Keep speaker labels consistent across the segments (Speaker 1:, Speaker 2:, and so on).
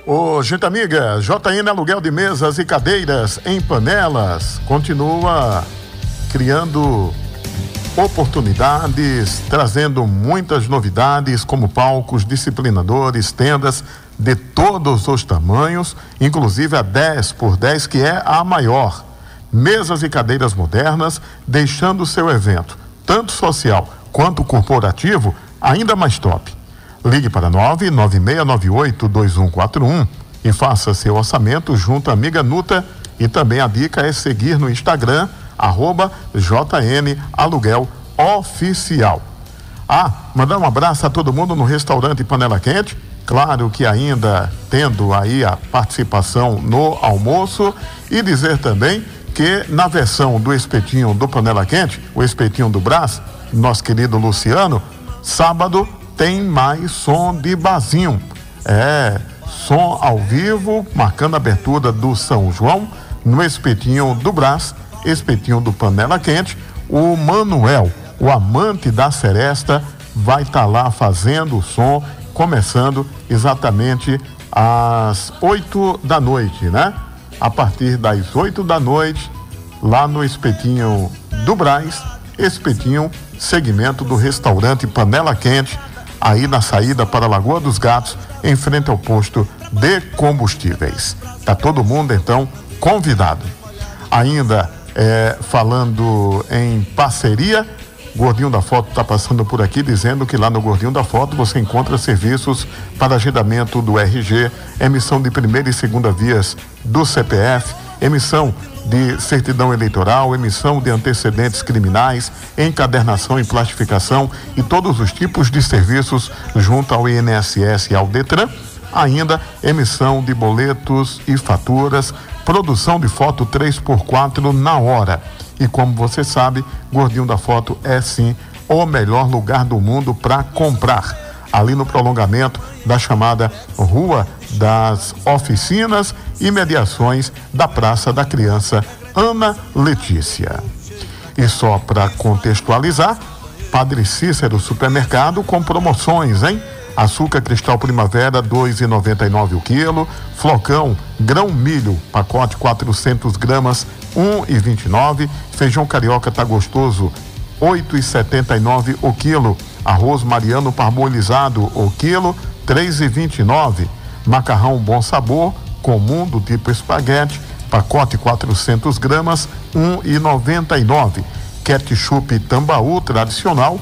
Speaker 1: Ô, gente amiga, JN Aluguel de Mesas e Cadeiras em Panelas continua criando oportunidades, trazendo muitas novidades, como palcos, disciplinadores, tendas de todos os tamanhos, inclusive a 10x10, que é a maior. Mesas e cadeiras modernas, deixando o seu evento, tanto social quanto corporativo, ainda mais top. Ligue para 996982141 e faça seu orçamento junto à amiga Nuta, e também a dica é seguir no Instagram, @JN Aluguel Oficial. Mandar um abraço a todo mundo no restaurante Panela Quente, claro que ainda tendo aí a participação no almoço, e dizer também que na versão do espetinho do Panela Quente, o espetinho do Brás, nosso querido Luciano, sábado tem mais som de barzinho. Som ao vivo, marcando a abertura do São João, no espetinho do Brás, espetinho do Panela Quente. O Manuel, o amante da seresta, vai estar lá fazendo o som, começando exatamente às 8 da noite, né? A partir das 8 da noite, lá no espetinho do Brás, espetinho, segmento do restaurante Panela Quente, aí na saída para a Lagoa dos Gatos, em frente ao posto de combustíveis. Tá todo mundo então convidado. Ainda falando em parceria, Gordinho da Foto está passando por aqui dizendo que lá no Gordinho da Foto você encontra serviços para agendamento do RG, emissão de primeira e segunda vias do CPF, emissão de certidão eleitoral, emissão de antecedentes criminais, encadernação e plastificação e todos os tipos de serviços junto ao INSS e ao Detran. Ainda emissão de boletos e faturas, produção de foto 3x4 na hora. E como você sabe, Gordinho da Foto é sim o melhor lugar do mundo para comprar. Ali no prolongamento da chamada Rua das Oficinas e Mediações da Praça da Criança Ana Letícia. E só para contextualizar, Padre Cícero Supermercado com promoções, hein? Açúcar Cristal Primavera, R$ 2,99 o quilo. Flocão grão milho, pacote 400 gramas, R$ 1,29. Feijão carioca tá gostoso, R$ 8,79 o quilo. Arroz mariano parbolizado o quilo, R$ 3,29. Macarrão Bom Sabor, comum do tipo espaguete, pacote 400 gramas, R$ 1,99. Ketchup Tambaú tradicional,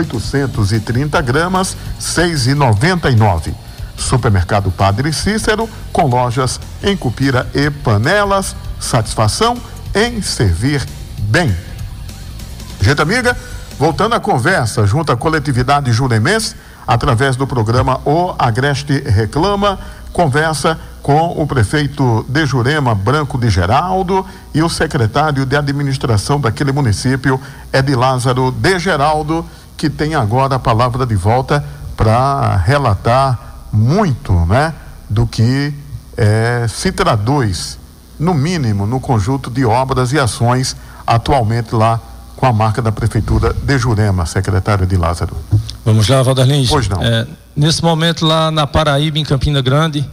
Speaker 1: 830 gramas, R$ 6,99. Supermercado Padre Cícero, com lojas em Cupira e Panelas. Satisfação em servir bem. Gente amiga, voltando à conversa junto à coletividade juremense, através do programa O Agreste Reclama, conversa com o prefeito de Jurema, Branco de Geraldo, e o secretário de administração daquele município, Lázaro de Geraldo, que tem agora a palavra de volta para relatar muito, né, do que se traduz, no mínimo, no conjunto de obras e ações atualmente lá com a marca da Prefeitura de Jurema, secretário Lázaro.
Speaker 2: Vamos lá, Valderlins.
Speaker 1: Pois não.
Speaker 2: Nesse momento lá na Paraíba, em Campina Grande,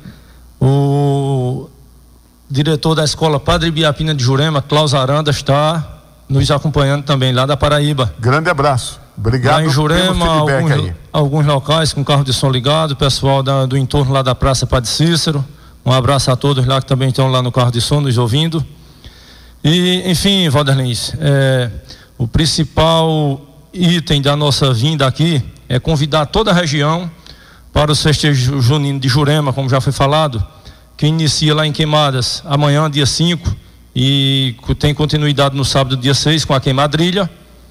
Speaker 2: o diretor da Escola Padre Biapina de Jurema, Klaus Aranda, está nos acompanhando também lá da Paraíba.
Speaker 1: Grande abraço. Obrigado.
Speaker 2: Lá em Jurema, alguns locais com carro de som ligado, pessoal do entorno lá da Praça Padre Cícero. Um abraço a todos lá que também estão lá no carro de som nos ouvindo. E, enfim, Valderlins, o principal item da nossa vinda aqui é convidar toda a região para os festejos juninos de Jurema, como já foi falado, que inicia lá em Queimadas amanhã, dia 5, e tem continuidade no sábado, dia 6, com a queimadrilha.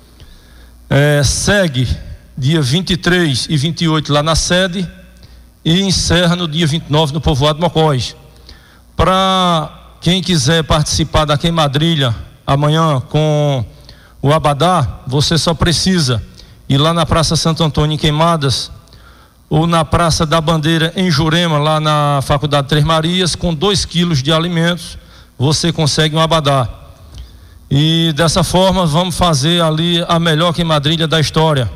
Speaker 2: Segue dia 23 e 28 lá na sede e encerra no dia 29 no povoado Mocós. Para quem quiser participar da queimadrilha amanhã com o Abadá, você só precisa ir lá na Praça Santo Antônio em Queimadas ou na Praça da Bandeira em Jurema, lá na Faculdade Três Marias, com 2 quilos de alimentos, você consegue um Abadá. E dessa forma vamos fazer ali a melhor queimadrilha da história.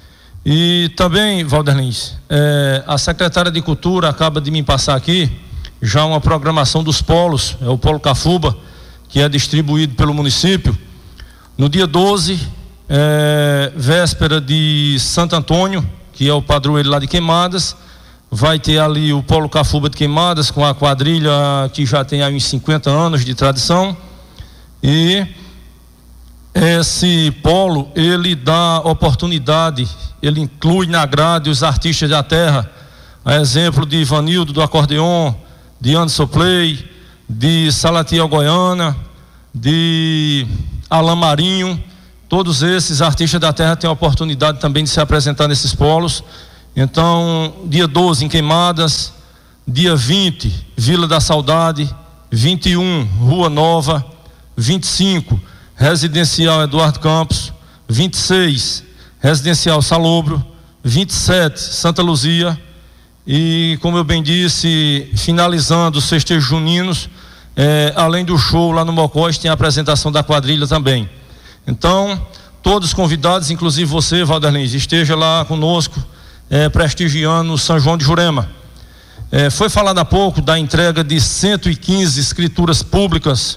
Speaker 2: E também, Valderlins, a secretária de Cultura acaba de me passar aqui já uma programação dos polos, é o Polo Cafuba, que é distribuído pelo município. No dia 12, véspera de Santo Antônio, que é o padroeiro lá de Queimadas, vai ter ali o Polo Cafuba de Queimadas, com a quadrilha que já tem aí uns 50 anos de tradição. E esse polo, ele dá oportunidade, ele inclui na grade os artistas da terra, a exemplo de Ivanildo do acordeon, de Anderson Play, de Salatiel Goiana, de Alain Marinho. Todos esses artistas da terra têm a oportunidade também de se apresentar nesses polos. Então, dia 12 em Queimadas, dia 20 Vila da Saudade, 21 Rua Nova, 25 Residencial Eduardo Campos, 26 Residencial Salobro, 27 Santa Luzia e, como eu bem disse, finalizando os festejos juninos, além do show lá no Mocós, tem a apresentação da quadrilha também. Então, todos convidados, inclusive você, Valderlins, esteja lá conosco, prestigiando o São João de Jurema. Foi falado há pouco da entrega de 115 escrituras públicas,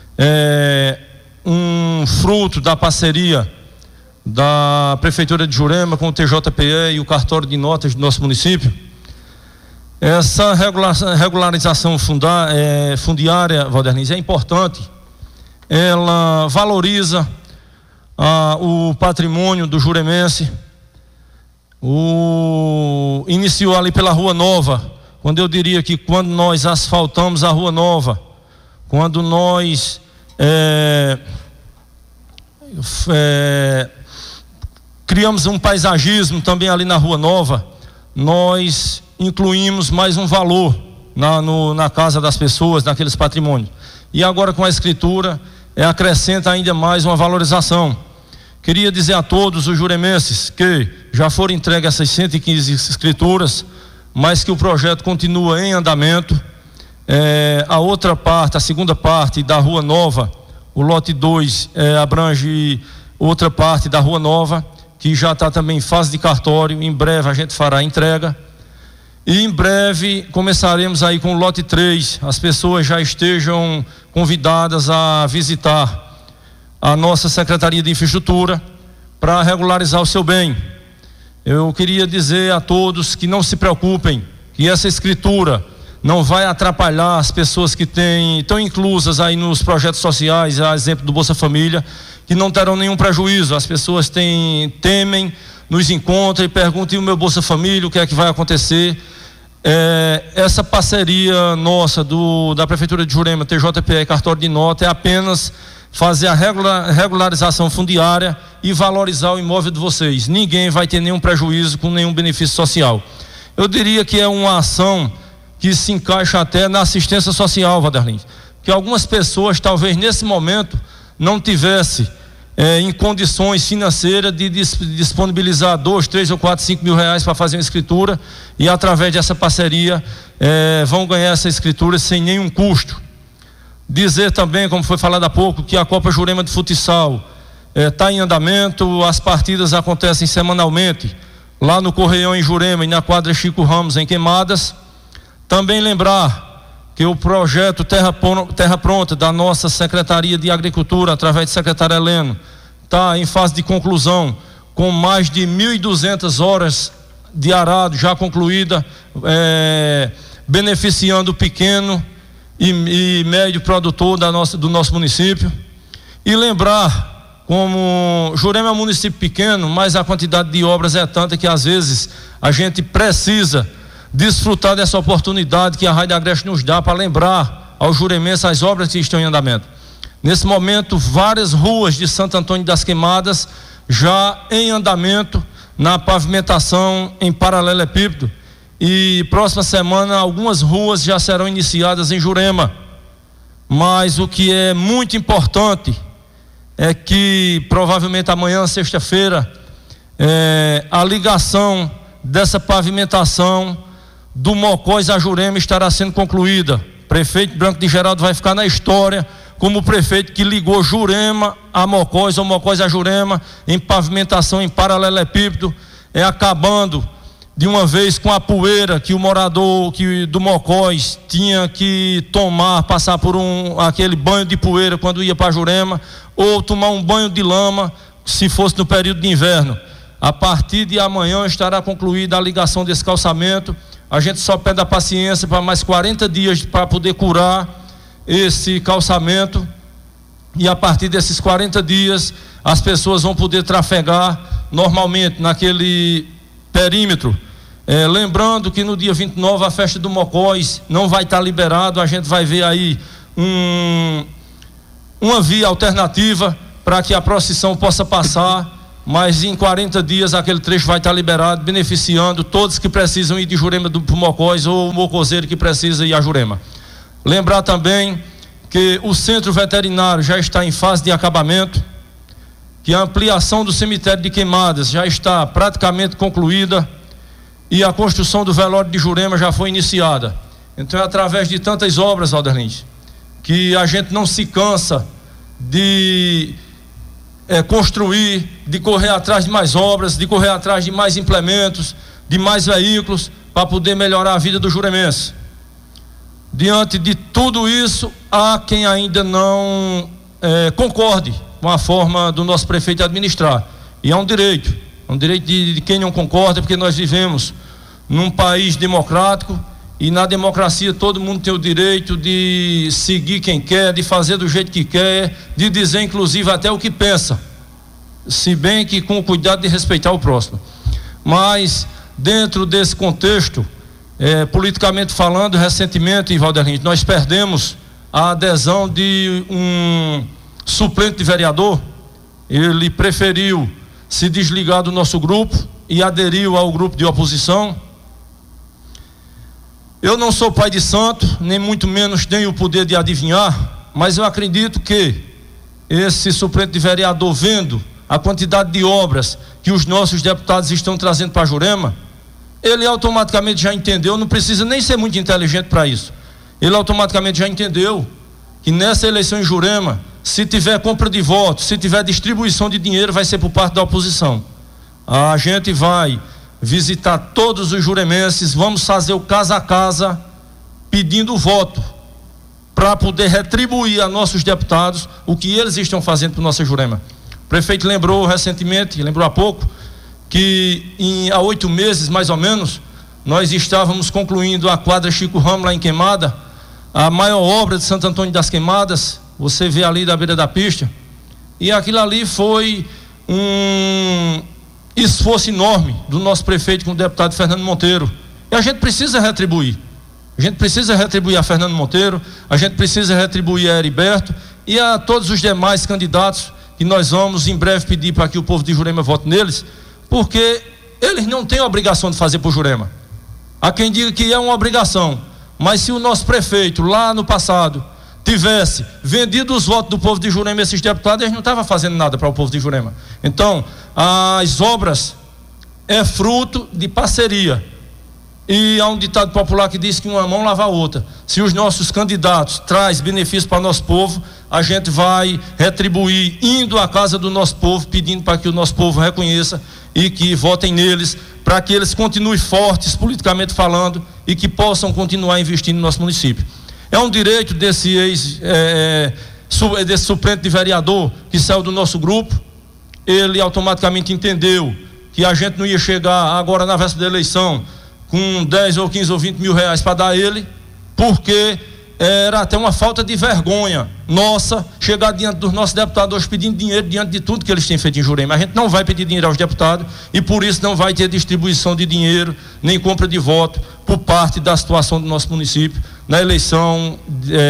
Speaker 2: um fruto da parceria da Prefeitura de Jurema com o TJPE e o cartório de notas do nosso município. Essa regularização fundiária, Valderlins, é importante. Ela valoriza o patrimônio do juremense. Iniciou ali pela Rua Nova, quando eu diria que quando nós asfaltamos a Rua Nova, quando nós criamos um paisagismo também ali na Rua Nova, nós incluímos mais um valor na casa das pessoas, naqueles patrimônios. E agora com a escritura, acrescenta ainda mais uma valorização. Queria dizer a todos os juremenses que já foram entregues essas 115 escrituras, mas que o projeto continua em andamento. A outra parte, a segunda parte da Rua Nova, o lote 2 abrange outra parte da Rua Nova, que já está também em fase de cartório. Em breve a gente fará a entrega. E em breve começaremos aí com o lote 3. As pessoas já estejam convidadas a visitar a nossa Secretaria de Infraestrutura para regularizar o seu bem. Eu queria dizer a todos que não se preocupem, que essa escritura não vai atrapalhar as pessoas que estão inclusas aí nos projetos sociais, a exemplo do Bolsa Família, que não terão nenhum prejuízo. As pessoas temem, nos encontram e perguntam: e o meu Bolsa Família, o que é que vai acontecer? Essa parceria nossa da Prefeitura de Jurema, TJPE e cartório de nota, é apenas fazer a regularização fundiária e valorizar o imóvel de vocês. Ninguém vai ter nenhum prejuízo com nenhum benefício social. Eu diria que é uma ação que se encaixa até na assistência social, Valderlins, que algumas pessoas talvez nesse momento não tivessem em condições financeiras de disponibilizar 2, 3 ou 4, 5 mil reais para fazer uma escritura, e através dessa parceria vão ganhar essa escritura sem nenhum custo. Dizer também, como foi falado há pouco, que a Copa Jurema de Futsal está em andamento. As partidas acontecem semanalmente lá no Correião em Jurema e na quadra Chico Ramos em Queimadas. Também lembrar que o projeto Terra Pronta da nossa Secretaria de Agricultura, através do secretário Heleno, está em fase de conclusão, com mais de 1.200 horas de arado já concluída, beneficiando o pequeno e médio produtor do nosso município. E lembrar, como Jurema é um município pequeno, mas a quantidade de obras é tanta que às vezes a gente precisa desfrutar dessa oportunidade que a Rádio Agreste nos dá para lembrar aos juremenses as obras que estão em andamento. Nesse momento, várias ruas de Santo Antônio das Queimadas já em andamento na pavimentação em paralelepípedo. E próxima semana algumas ruas já serão iniciadas em Jurema. Mas o que é muito importante é que provavelmente amanhã, sexta-feira, a ligação dessa pavimentação do Mocós a Jurema estará sendo concluída. Prefeito Branco de Geraldo vai ficar na história como o prefeito que ligou Jurema a Mocós, ou Mocós a Jurema, em pavimentação em paralelepípedo, acabando de uma vez com a poeira que o morador do Mocós tinha que tomar, passar por aquele banho de poeira quando ia para Jurema, ou tomar um banho de lama se fosse no período de inverno. A partir de amanhã estará concluída a ligação desse calçamento. A gente só pede a paciência para mais 40 dias para poder curar esse calçamento, e a partir desses 40 dias as pessoas vão poder trafegar normalmente naquele perímetro. Lembrando que no dia 29 a festa do Mocós não vai estar liberado, a gente vai ver aí uma via alternativa para que a procissão possa passar, mas em 40 dias aquele trecho vai estar liberado, beneficiando todos que precisam ir de Jurema do Mocós, ou o mocoseiro que precisa ir a Jurema. Lembrar também que o centro veterinário já está em fase de acabamento, que a ampliação do cemitério de Queimadas já está praticamente concluída e a construção do velório de Jurema já foi iniciada. Então é através de tantas obras, Valderlinde, que a gente não se cansa de construir, de correr atrás de mais obras, de correr atrás de mais implementos, de mais veículos, para poder melhorar a vida do juremense. Diante de tudo isso, há quem ainda não concorde com a forma do nosso prefeito administrar, e é um direito de quem não concorda, porque nós vivemos num país democrático, e na democracia todo mundo tem o direito de seguir quem quer, de fazer do jeito que quer, de dizer inclusive até o que pensa, se bem que com o cuidado de respeitar o próximo. Mas dentro desse contexto, politicamente falando, recentemente, Valderlinde, nós perdemos a adesão de um suplente de vereador. Ele preferiu se desligar do nosso grupo e aderiu ao grupo de oposição. Eu não sou pai de santo, nem muito menos tenho o poder de adivinhar, mas eu acredito que esse suplente de vereador, vendo a quantidade de obras que os nossos deputados estão trazendo para Jurema, ele automaticamente já entendeu, não precisa nem ser muito inteligente para isso, ele automaticamente já entendeu que nessa eleição em Jurema, se tiver compra de votos, se tiver distribuição de dinheiro, vai ser por parte da oposição. A gente vai visitar todos os juremenses, vamos fazer o casa a casa, pedindo voto, para poder retribuir a nossos deputados o que eles estão fazendo para o nosso Jurema. O prefeito lembrou recentemente, lembrou há pouco, que há 8 meses mais ou menos, nós estávamos concluindo a quadra Chico Ramos lá em Queimada, a maior obra de Santo Antônio das Queimadas, você vê ali da beira da pista, e aquilo ali foi um esforço enorme do nosso prefeito com o deputado Fernando Monteiro, e a gente precisa retribuir. A gente precisa retribuir a Fernando Monteiro, a gente precisa retribuir a Heriberto e a todos os demais candidatos que nós vamos em breve pedir para que o povo de Jurema vote neles, porque eles não têm obrigação de fazer por Jurema. Há quem diga que é uma obrigação, mas se o nosso prefeito lá no passado tivesse vendido os votos do povo de Jurema, esses deputados, eles não estavam fazendo nada para o povo de Jurema. Então, as obras é fruto de parceria. E há um ditado popular que diz que uma mão lava a outra. Se os nossos candidatos trazem benefício para o nosso povo, a gente vai retribuir indo à casa do nosso povo, pedindo para que o nosso povo reconheça e que votem neles, para que eles continuem fortes politicamente falando e que possam continuar investindo no nosso município. É um direito desse desse suplente de vereador que saiu do nosso grupo. Ele automaticamente entendeu que a gente não ia chegar agora na véspera da eleição com 10 ou 15 ou 20 mil reais para dar a ele, porque era até uma falta de vergonha nossa chegar diante dos nossos deputados hoje pedindo dinheiro diante de tudo que eles têm feito em Jurema. A gente não vai pedir dinheiro aos deputados e por isso não vai ter distribuição de dinheiro nem compra de voto por parte da situação do nosso município na eleição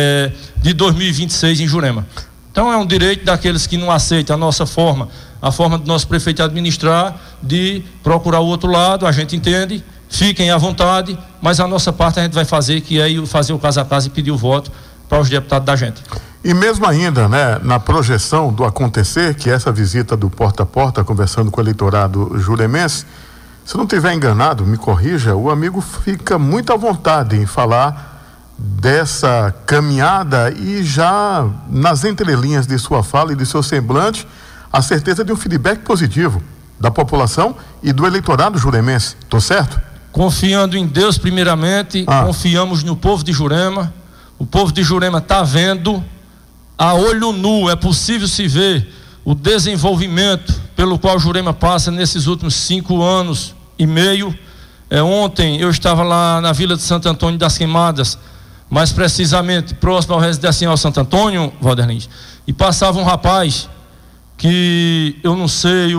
Speaker 2: de 2026 em Jurema. Então é um direito daqueles que não aceitam a nossa forma, a forma do nosso prefeito administrar, de procurar o outro lado. A gente entende, fiquem à vontade, mas a nossa parte a gente vai fazer, que é fazer o casa a casa e pedir o voto para os deputados da gente.
Speaker 1: E mesmo ainda, né, na projeção do acontecer, que é essa visita do porta a porta, conversando com o eleitorado juremense, se eu não estiver enganado, me corrija, o amigo fica muito à vontade em falar dessa caminhada e já nas entrelinhas de sua fala e de seu semblante, a certeza de um feedback positivo da população e do eleitorado juremense. Tô certo?
Speaker 2: Confiando em Deus primeiramente, confiamos no povo de Jurema. O povo de Jurema está vendo a olho nu, é possível se ver o desenvolvimento pelo qual Jurema passa nesses últimos 5 anos e meio. Ontem eu estava lá na Vila de Santo Antônio das Queimadas, mais precisamente próximo ao residencial Santo Antônio, Walter Lins, e passava um rapaz que eu não sei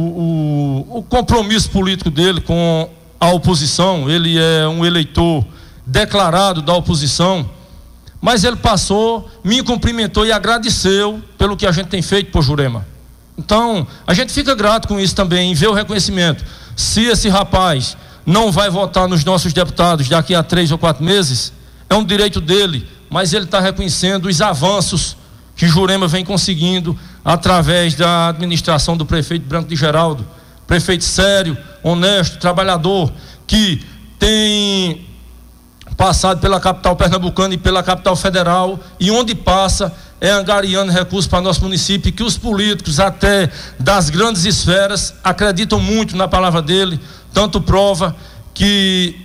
Speaker 2: o compromisso político dele com a oposição. Ele é um eleitor declarado da oposição, mas ele passou, me cumprimentou e agradeceu pelo que a gente tem feito por Jurema. Então a gente fica grato com isso também, em ver o reconhecimento. Se esse rapaz não vai votar nos nossos deputados daqui a 3 ou 4 meses, é um direito dele, mas ele está reconhecendo os avanços que Jurema vem conseguindo através da administração do prefeito Branco de Geraldo. Prefeito sério, honesto, trabalhador, que tem passado pela capital pernambucana e pela capital federal, e onde passa é angariando recursos para nosso município, que os políticos até das grandes esferas acreditam muito na palavra dele. Tanto prova que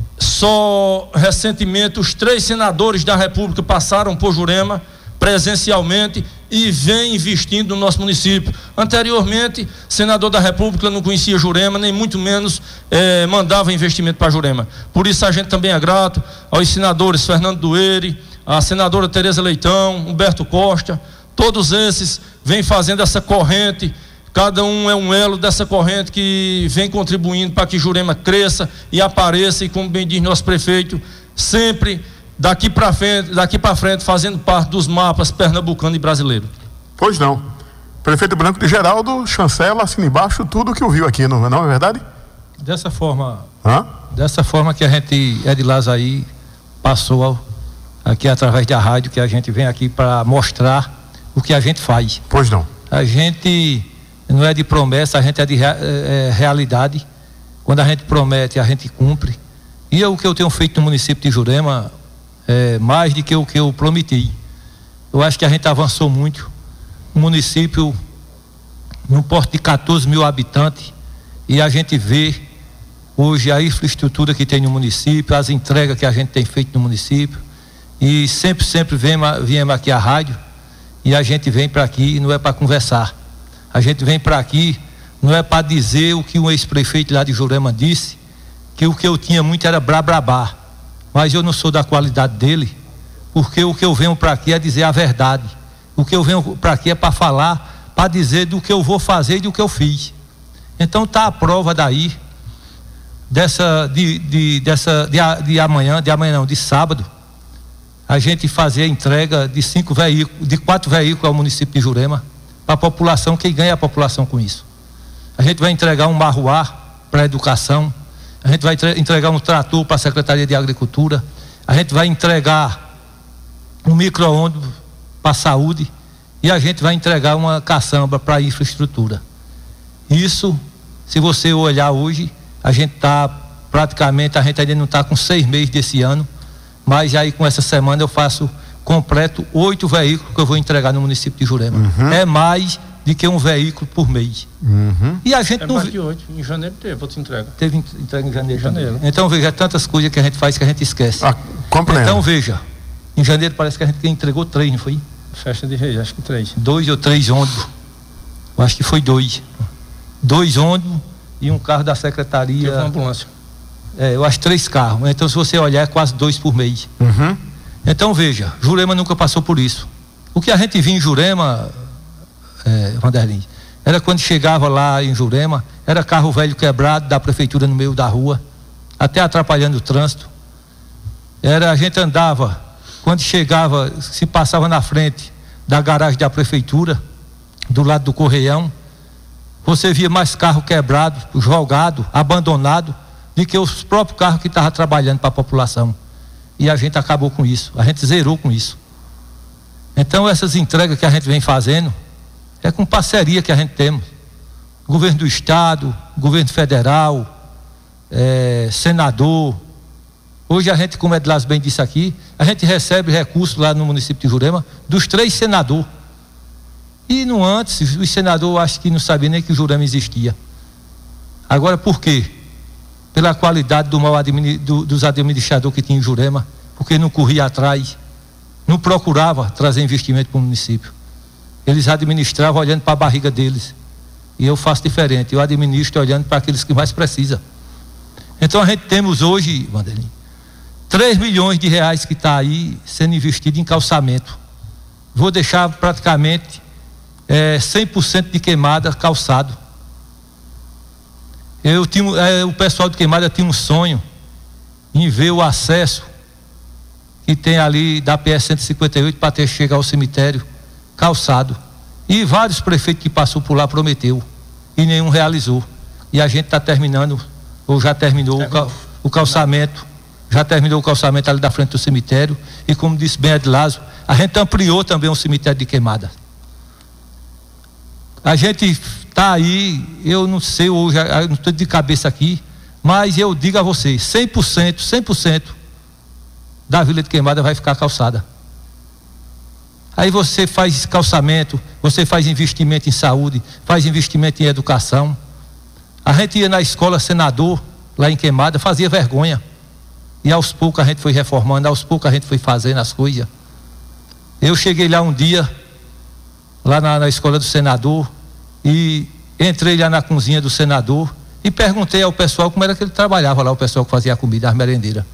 Speaker 2: só recentemente os 3 senadores da República passaram por Jurema presencialmente e vem investindo no nosso município. Anteriormente, senador da República não conhecia Jurema, nem muito menos mandava investimento para Jurema. Por isso a gente também é grato aos senadores Fernando Dueire, a senadora Tereza Leitão, Humberto Costa. Todos esses vêm fazendo essa corrente. Cada um é um elo dessa corrente que vem contribuindo para que Jurema cresça e apareça, e como bem diz nosso prefeito, sempre daqui para frente fazendo parte dos mapas pernambucano e brasileiro.
Speaker 1: Pois não. Prefeito Branco de Geraldo chancela, assina embaixo tudo que ouviu aqui, não é verdade?
Speaker 3: Dessa forma que a gente, Edilas aí, passou aqui através da rádio, que a gente vem aqui para mostrar o que a gente faz.
Speaker 1: Pois não.
Speaker 3: A gente não é de promessa, a gente é de realidade. Quando a gente promete, a gente cumpre. E o que eu tenho feito no município de Jurema é mais do que o que eu prometi. Eu acho que a gente avançou muito. Um município num porte de 14 mil habitantes, e a gente vê hoje a infraestrutura que tem no município, as entregas que a gente tem feito no município, e sempre viemos aqui à rádio, e a gente vem para aqui não é para conversar, a gente vem para aqui não é para dizer o que o ex-prefeito lá de Jurema disse, que o que eu tinha muito era brabá, mas eu não sou da qualidade dele, porque o que eu venho para aqui é dizer a verdade. O que eu venho para aqui é para falar, para dizer do que eu vou fazer e do que eu fiz. Então tá a prova daí de sábado, a gente fazer a entrega de 4 veículos ao município de Jurema, para a população. Quem ganha é a população com isso. A gente vai entregar um marruá para a educação, a gente vai entregar um trator para a Secretaria de Agricultura, a gente vai entregar um micro-ônibus para a saúde, e a gente vai entregar uma caçamba para a infraestrutura. Isso, se você olhar hoje, a gente ainda não está com 6 meses desse ano, mas aí com essa semana eu faço completo 8 veículos que eu vou entregar no município de Jurema. É mais do que um veículo por mês. E a gente não...
Speaker 2: mais de 8, em janeiro teve outra entrega.
Speaker 3: Teve entrega em janeiro. Então veja, tantas coisas que a gente faz que a gente esquece.
Speaker 1: Compreendo.
Speaker 3: Então veja, em janeiro parece que a gente entregou 3, não foi?
Speaker 2: Festa de Reis, acho que 3.
Speaker 3: 2 ou 3 ônibus. Eu acho que foi 2. 2 ônibus e um carro da secretaria.
Speaker 2: Teve uma ambulância.
Speaker 3: Eu acho 3 carros. Então, se você olhar, é quase 2 por mês. Então, veja, Jurema nunca passou por isso. O que a gente viu em Jurema, Vanderlin, era quando chegava lá em Jurema, era carro velho quebrado da prefeitura no meio da rua, até atrapalhando o trânsito. A gente andava, quando chegava, se passava na frente da garagem da prefeitura, do lado do Correião, você via mais carro quebrado, jogado, abandonado, do que os próprios carros que estavam trabalhando para a população. E a gente acabou com isso, a gente zerou com isso. Então essas entregas que a gente vem fazendo é com parceria que a gente temos. Governo do estado, governo federal, senador. Hoje a gente, como Edilas bem disse aqui, a gente recebe recursos lá no município de Jurema dos 3 senadores. E no antes, os senadores acho que não sabiam nem que o Jurema existia. Agora por quê? pela qualidade dos administradores que tinha em Jurema, porque não corria atrás, não procurava trazer investimento para o município. Eles administravam olhando para a barriga deles. E eu faço diferente, eu administro olhando para aqueles que mais precisam. Então a gente temos hoje, Vanderlei, 3 milhões de reais que está aí sendo investido em calçamento. Vou deixar praticamente 100% de Queimada calçado. O pessoal de Queimada tinha um sonho em ver o acesso que tem ali da PS 158 para chegar ao cemitério calçado. E vários prefeitos que passou por lá prometeu e nenhum realizou. E a gente está terminando, ou já terminou o calçamento, já terminou o calçamento ali da frente do cemitério. E como disse bem Edilásio, a gente ampliou também o cemitério de Queimada. A gente está aí, eu não sei hoje, eu não estou de cabeça aqui, mas eu digo a vocês, 100% da Vila de Queimada vai ficar calçada. Aí você faz calçamento, você faz investimento em saúde, faz investimento em educação. A gente ia na escola Senador, lá em Queimada, fazia vergonha. E aos poucos a gente foi reformando, aos poucos a gente foi fazendo as coisas. Eu cheguei lá um dia, lá na escola do Senador, e entrei lá na cozinha do Senador e perguntei ao pessoal como era que ele trabalhava lá, o pessoal que fazia a comida, as merendeiras.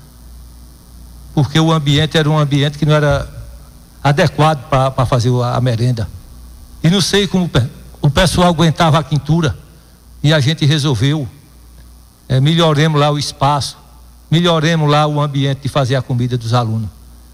Speaker 3: Porque o ambiente era um ambiente que não era adequado para fazer a merenda. E não sei como o pessoal aguentava a quintura. E a gente resolveu, melhoremos lá o espaço, melhoremos lá o ambiente de fazer a comida dos alunos.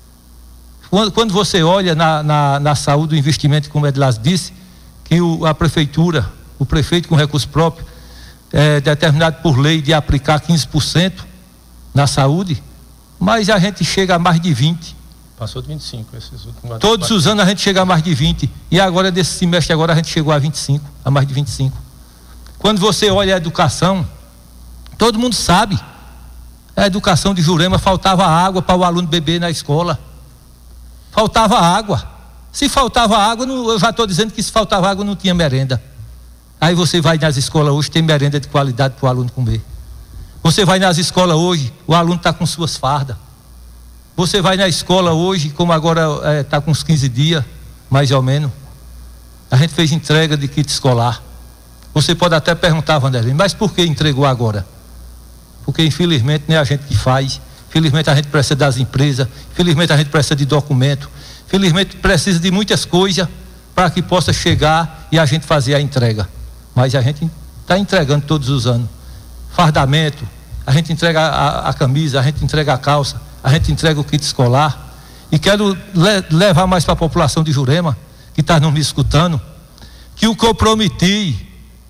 Speaker 3: Quando você olha na saúde, o investimento, como o Edilásio disse, que a prefeitura, o prefeito com recurso próprio, determinado por lei de aplicar 15% na saúde, mas a gente chega a mais de 20%.
Speaker 2: Passou de 25 esses últimos anos.
Speaker 3: Todos os anos a gente chega a mais de 20. E agora, desse semestre agora, a gente chegou a 25, a mais de 25. Quando você olha a educação, todo mundo sabe, a educação de Jurema faltava água para o aluno beber na escola. Faltava água. Se faltava água, eu já estou dizendo que se faltava água não tinha merenda. Aí você vai nas escolas hoje, tem merenda de qualidade para o aluno comer. Você vai nas escolas hoje, o aluno está com suas fardas. Você vai na escola hoje, como agora está com uns 15 dias, mais ou menos, a gente fez entrega de kit escolar. Você pode até perguntar, Vanderlei, mas por que entregou agora? Porque infelizmente não é a gente que faz, infelizmente a gente precisa das empresas, infelizmente a gente precisa de documento, infelizmente precisa de muitas coisas para que possa chegar e a gente fazer a entrega. Mas a gente está entregando todos os anos. Fardamento, a gente entrega a camisa, a gente entrega a calça, a gente entrega o kit escolar. E quero levar mais para a população de Jurema, que está não me escutando, que o que eu prometi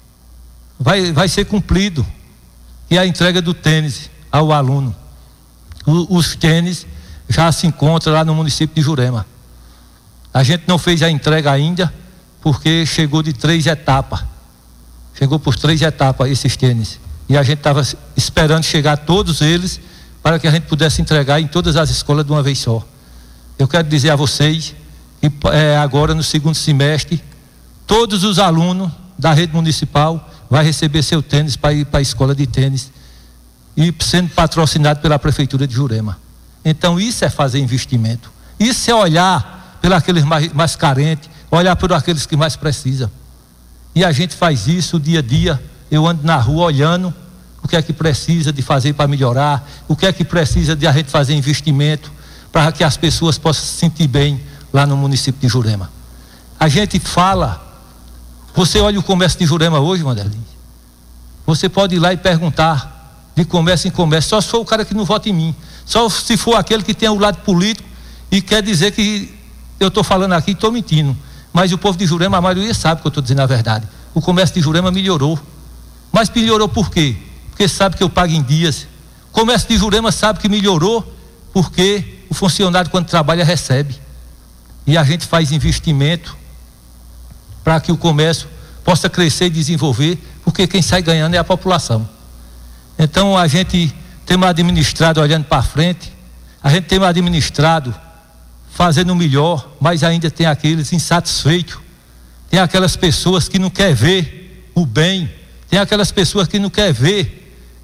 Speaker 3: vai ser cumprido, e a entrega do tênis ao aluno. Os tênis já se encontram lá no município de Jurema. A gente não fez a entrega ainda, porque chegou de 3 etapas. Chegou por 3 etapas esses tênis. E a gente estava esperando chegar todos eles, para que a gente pudesse entregar em todas as escolas de uma vez só. Eu quero dizer a vocês que agora no segundo semestre, todos os alunos da rede municipal vai receber seu tênis para ir para a escola de tênis, e sendo patrocinado pela prefeitura de Jurema. Então isso é fazer investimento, isso é olhar pelos aqueles mais carentes, olhar por aqueles que mais precisam. E a gente faz isso dia a dia. Eu ando na rua olhando o que é que precisa de fazer para melhorar, o que é que precisa de a gente fazer investimento para que as pessoas possam se sentir bem lá no município de Jurema. A gente fala, você olha o comércio de Jurema hoje, Vanderlei, você pode ir lá e perguntar de comércio em comércio, só se for o cara que não vota em mim, só se for aquele que tem o lado político e quer dizer que eu estou falando aqui e estou mentindo, mas o povo de Jurema, a maioria sabe que eu estou dizendo a verdade. O comércio de Jurema melhorou, mas melhorou por quê? Porque sabe que eu pago em dias. O comércio de Jurema sabe que melhorou porque o funcionário, quando trabalha, recebe. E a gente faz investimento para que o comércio possa crescer e desenvolver, porque quem sai ganhando é a população. Então a gente tem administrado olhando para frente, a gente tem administrado fazendo o melhor, mas ainda tem aqueles insatisfeitos, tem aquelas pessoas que não querem ver o bem, tem aquelas pessoas que não querem ver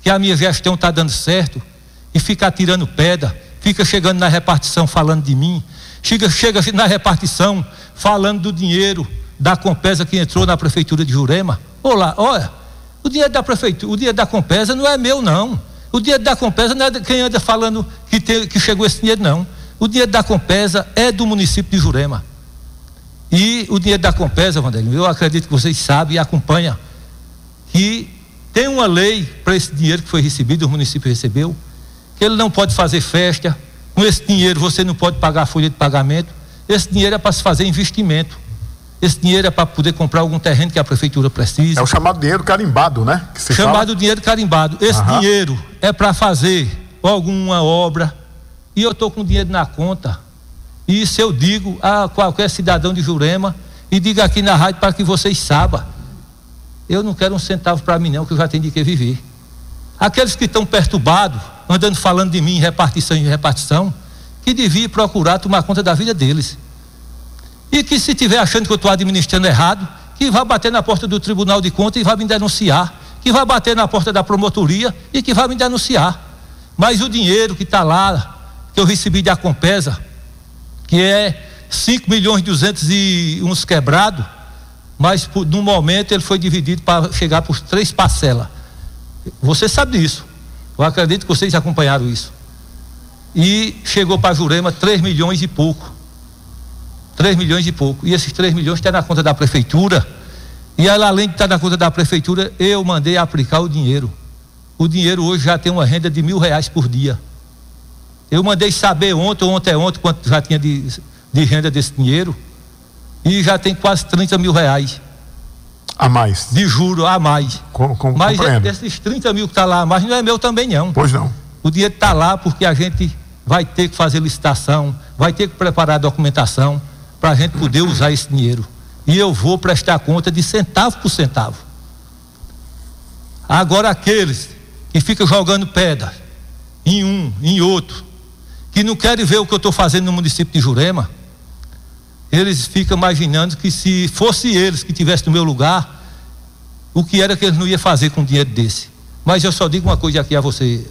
Speaker 3: que a minha gestão está dando certo e fica tirando pedra, fica chegando na repartição falando de mim, chega na repartição falando do dinheiro da Compesa que entrou na prefeitura de Jurema. Olha, o dinheiro da prefeitura, o dinheiro da Compesa não é meu, não. O dinheiro da Compesa não é de quem anda falando que chegou esse dinheiro, não. O dinheiro da Compesa é do município de Jurema. E o dinheiro da Compesa, Vandelinho, eu acredito que vocês sabem e acompanham que tem uma lei para esse dinheiro que foi recebido, o município recebeu, que ele não pode fazer festa, com esse dinheiro você não pode pagar a folha de pagamento, esse dinheiro é para se fazer investimento, esse dinheiro é para poder comprar algum terreno que a prefeitura precisa.
Speaker 1: É o chamado dinheiro carimbado, né? Que se
Speaker 3: chamado
Speaker 1: fala...
Speaker 3: dinheiro carimbado. Esse dinheiro é para fazer alguma obra, e eu estou com dinheiro na conta, e isso eu digo a qualquer cidadão de Jurema, e digo aqui na rádio para que vocês saibam, eu não quero um centavo para mim não, que eu já tenho de que viver. Aqueles que estão perturbados, andando falando de mim em repartição, que devia procurar tomar conta da vida deles. E que se estiver achando que eu estou administrando errado, que vá bater na porta do Tribunal de Contas e vá me denunciar, que vá bater na porta da promotoria e que vá me denunciar. Mas o dinheiro que está lá, que eu recebi da Compesa, que é 5.200.000 e uns quebrados, mas no momento ele foi dividido para chegar por 3 parcelas. Você sabe disso. Eu acredito que vocês acompanharam isso. E chegou para Jurema 3 milhões e pouco. 3 milhões e pouco. E esses 3 milhões estão na conta da prefeitura. E ela, além de estar na conta da prefeitura, eu mandei aplicar o dinheiro. O dinheiro hoje já tem uma renda de R$1.000 por dia. Eu mandei saber ontem quanto já tinha de renda desse dinheiro. E já tem quase R$30 mil.
Speaker 1: A mais.
Speaker 3: De juro a mais. Mas
Speaker 1: compreendo.
Speaker 3: Esses 30 mil que está lá a mais não é meu também não.
Speaker 1: Pois não.
Speaker 3: O dinheiro está lá porque a gente vai ter que fazer licitação, vai ter que preparar a documentação para a gente poder usar esse dinheiro. E eu vou prestar conta de centavo por centavo. Agora aqueles que ficam jogando pedra em um, em outro, que não querem ver o que eu estou fazendo no município de Jurema, eles ficam imaginando que se fosse eles que estivessem no meu lugar, o que era que eles não iam fazer com um dinheiro desse. Mas eu só digo uma coisa aqui a você: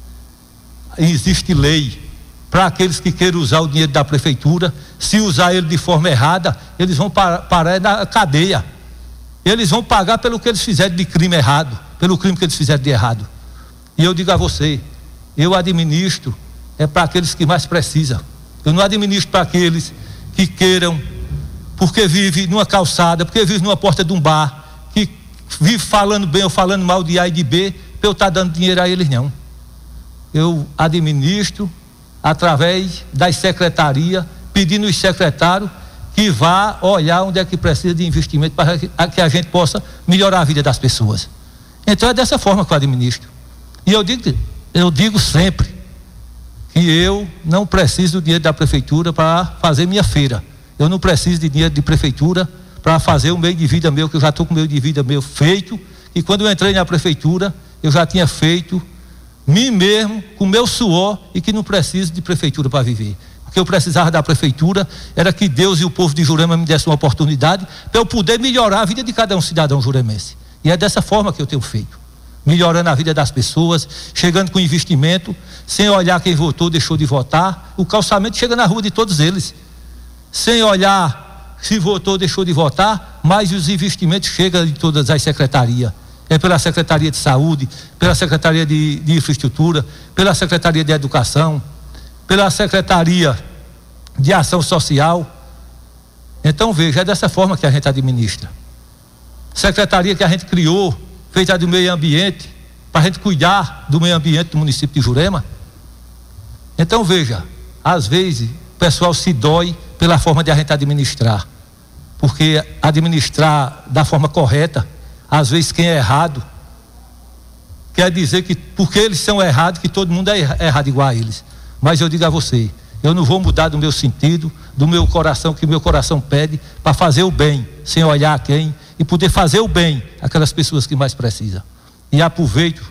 Speaker 3: existe lei para aqueles que queiram usar o dinheiro da prefeitura. Se usar ele de forma errada, eles vão parar na cadeia. Eles vão pagar pelo que eles fizeram de crime errado, pelo crime que eles fizeram de errado. E eu digo a você, eu administro para aqueles que mais precisam. Eu não administro para aqueles que queiram, porque vive numa calçada, porque vive numa porta de um bar, que vive falando bem ou falando mal de A e de B, para eu estar dando dinheiro a eles, não. Eu administro através das secretarias, pedindo aos secretários que vá olhar onde é que precisa de investimento para que a gente possa melhorar a vida das pessoas. Então é dessa forma que eu administro. E eu digo sempre que eu não preciso do dinheiro da prefeitura para fazer minha feira. Eu não preciso de dinheiro de prefeitura para fazer o meio de vida meu, que eu já estou com o meio de vida meu feito. E quando eu entrei na prefeitura, eu já tinha feito mim mesmo, com meu suor, e que não preciso de prefeitura para viver. O que eu precisava da prefeitura era que Deus e o povo de Jurema me dessem uma oportunidade para eu poder melhorar a vida de cada um cidadão juremense. E é dessa forma que eu tenho feito. Melhorando a vida das pessoas, chegando com investimento, sem olhar quem votou, deixou de votar. O calçamento chega na rua de todos eles, sem olhar se votou, deixou de votar, mas os investimentos chegam de todas as secretarias. É pela Secretaria de Saúde, pela Secretaria de Infraestrutura, pela Secretaria de Educação, pela Secretaria de Ação Social. Então veja, é dessa forma que a gente administra. Secretaria que a gente criou, feita do meio ambiente, para a gente cuidar do meio ambiente do município de Jurema. Então veja, às vezes o pessoal se dói pela forma de a gente administrar, porque administrar da forma correta, às vezes quem é errado quer dizer que porque eles são errados, que todo mundo é errado igual a eles. Mas eu digo a você, eu não vou mudar do meu sentido, do meu coração, que o meu coração pede, para fazer o bem, sem olhar a quem, e poder fazer o bem àquelas pessoas que mais precisam. E aproveito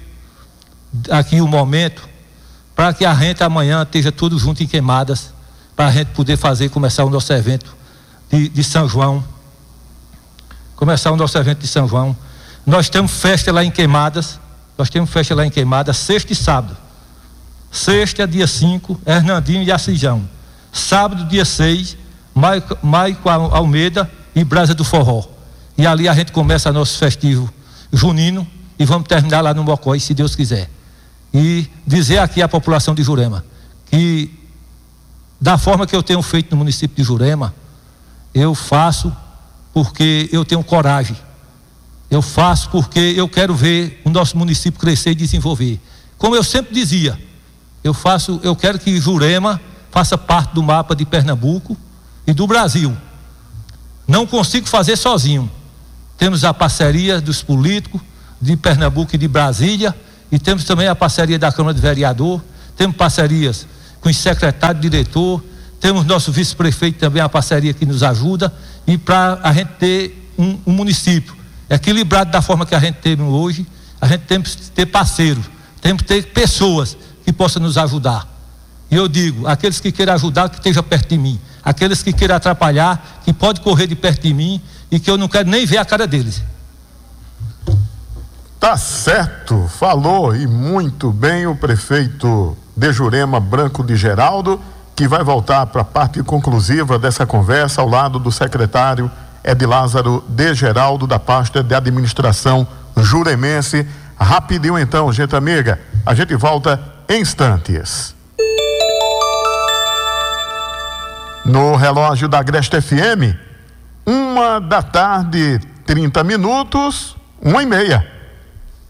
Speaker 3: aqui o momento para que a gente amanhã esteja todos juntos em Queimadas, para a gente poder começar o nosso evento de São João. Começar o nosso evento de São João. Nós temos festa lá em Queimadas, Nós temos festa lá em Queimada, sexta e sábado. Sexta, dia 5, Hernandinho e Acijão. Sábado, dia 6, Maico Almeida e Brasa do Forró. E ali a gente começa nosso festivo junino e vamos terminar lá no Mocói, se Deus quiser. E dizer aqui à população de Jurema que, da forma que eu tenho feito no município de Jurema, eu faço porque eu tenho coragem. Eu faço porque eu quero ver o nosso município crescer e desenvolver. Como eu sempre dizia, eu quero que Jurema faça parte do mapa de Pernambuco e do Brasil. Não consigo fazer sozinho. Temos a parceria dos políticos de Pernambuco e de Brasília, e temos também a parceria da Câmara de Vereador, temos parcerias com os secretários, diretor, temos nosso vice-prefeito também, a parceria que nos ajuda, e para a gente ter um município equilibrado da forma que a gente tem hoje, a gente tem que ter parceiros, temos que ter pessoas que possam nos ajudar. E eu digo, aqueles que queiram ajudar, que esteja perto de mim. Aqueles que queiram atrapalhar, que pode correr de perto de mim e que eu não quero nem ver a cara deles.
Speaker 1: Tá certo, falou e muito bem o prefeito de Jurema, Branco de Geraldo, que vai voltar para a parte conclusiva dessa conversa ao lado do secretário Edilázaro de Geraldo, da pasta de administração juremense. Rapidinho então, gente amiga, a gente volta em instantes. No relógio da Agreste FM, 1h30, 1h30, 1h30.